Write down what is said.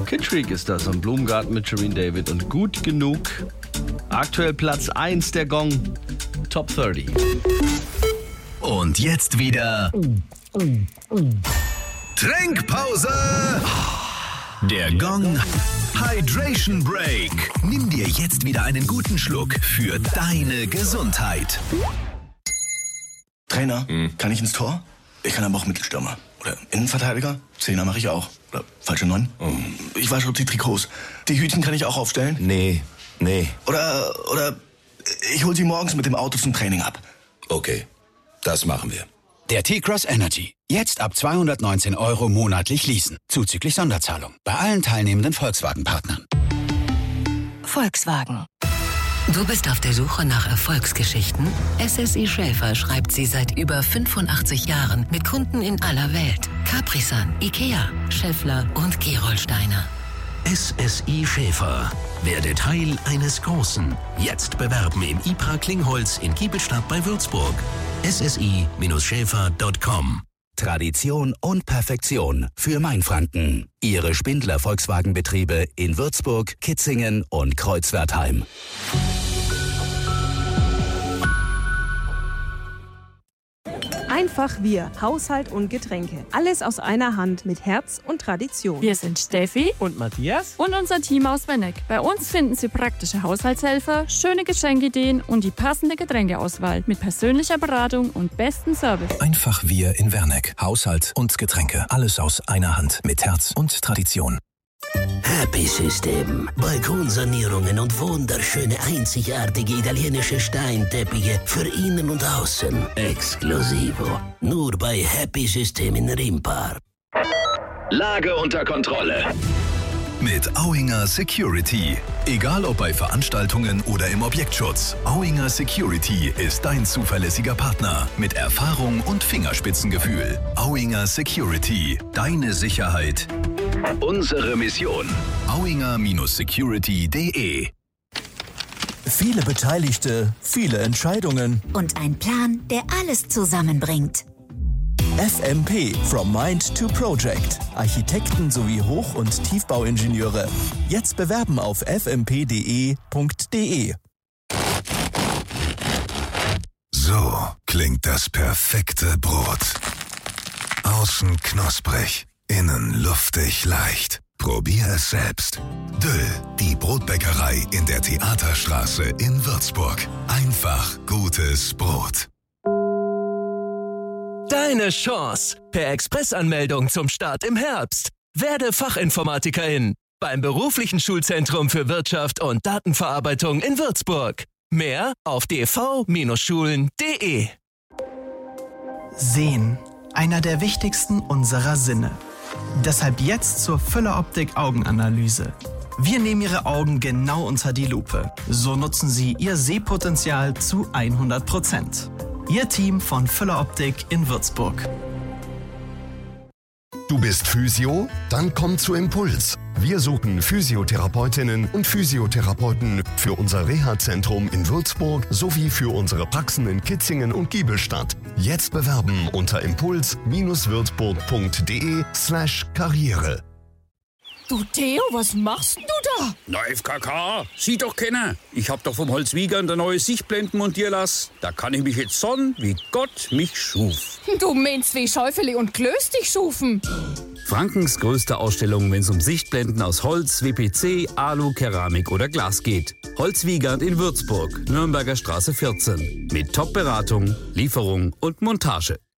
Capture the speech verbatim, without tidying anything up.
Kitschwig ist das am Blumengarten mit Shireen David und Gut genug. Aktuell Platz eins der Gong, Top dreißig. Und jetzt wieder Trinkpause. Der Gong Hydration Break. Nimm dir jetzt wieder einen guten Schluck für deine Gesundheit. Trainer, hm. kann ich ins Tor? Ich kann aber auch Mittelstürmer. Oder Innenverteidiger? Zehner mache ich auch. Oder falsche Neun? Oh. Ich wasche die Trikots. Die Hütchen kann ich auch aufstellen? Nee, nee. Oder, oder ich hol sie morgens mit dem Auto zum Training ab. Okay, das machen wir. Der T-Cross Energy. Jetzt ab zweihundertneunzehn Euro monatlich leasen. Zuzüglich Sonderzahlung. Bei allen teilnehmenden Volkswagen-Partnern. Volkswagen. Du bist auf der Suche nach Erfolgsgeschichten? S S I Schäfer schreibt sie seit über fünfundachtzig Jahren mit Kunden in aller Welt. Capri-Sun, Ikea, Schaeffler und Gerolsteiner. S S I Schäfer. Werde Teil eines Großen. Jetzt bewerben im I P R A Klingholz in Giebelstadt bei Würzburg. S S I Schäfer Punkt com. Tradition und Perfektion für Mainfranken. Ihre Spindler Volkswagenbetriebe in Würzburg, Kitzingen und Kreuzwertheim. Einfach wir, Haushalt und Getränke. Alles aus einer Hand mit Herz und Tradition. Wir sind Steffi und Matthias und unser Team aus Wenneck. Bei uns finden Sie praktische Haushaltshelfer, schöne Geschenkideen und die passende Getränkeauswahl mit persönlicher Beratung und bestem Service. Einfach wir in Werneck. Haushalt und Getränke. Alles aus einer Hand mit Herz und Tradition. Happy System. Balkonsanierungen und wunderschöne, einzigartige italienische Steinteppiche für innen und außen. Exklusivo. Nur bei Happy System in Rimpar. Lage unter Kontrolle. Mit Auinger Security. Egal ob bei Veranstaltungen oder im Objektschutz, Auinger Security ist dein zuverlässiger Partner mit Erfahrung und Fingerspitzengefühl. Auinger Security. Deine Sicherheit. Unsere Mission. Auinger Security Punkt de. Viele Beteiligte, viele Entscheidungen. Und ein Plan, der alles zusammenbringt. F M P, From Mind to Project. Architekten sowie Hoch- und Tiefbauingenieure. Jetzt bewerben auf f m p punkt d e punkt d e. So klingt das perfekte Brot. Außen knusprig, innen luftig leicht. Probier es selbst. Döll, die Brotbäckerei in der Theaterstraße in Würzburg. Einfach gutes Brot. Deine Chance. Per Expressanmeldung zum Start im Herbst. Werde Fachinformatikerin beim beruflichen Schulzentrum für Wirtschaft und Datenverarbeitung in Würzburg. Mehr auf d v Schulen punkt de. Sehen. Einer der wichtigsten unserer Sinne. Deshalb jetzt zur Fülle-Optik-Augenanalyse. Wir nehmen Ihre Augen genau unter die Lupe. So nutzen Sie Ihr Sehpotenzial zu hundert Prozent. Ihr Team von Fülle-Optik in Würzburg. Du bist Physio? Dann komm zu Impuls. Wir suchen Physiotherapeutinnen und Physiotherapeuten für unser Reha-Zentrum in Würzburg sowie für unsere Praxen in Kitzingen und Giebelstadt. Jetzt bewerben unter impuls würzburg punkt de slash karriere. Du Theo, was machst du da? Na, F K K, sieh doch keiner. Ich hab doch vom Holzwiegern der neue Sichtblenden montiert lassen. Da kann ich mich jetzt sonnen, wie Gott mich schuf. Du meinst, wie Schäufele und Klöß dich schufen. Frankens größte Ausstellung, wenn es um Sichtblenden aus Holz, W P C, Alu, Keramik oder Glas geht. Holzwiegand in Würzburg, Nürnberger Straße vierzehn. Mit Top-Beratung, Lieferung und Montage.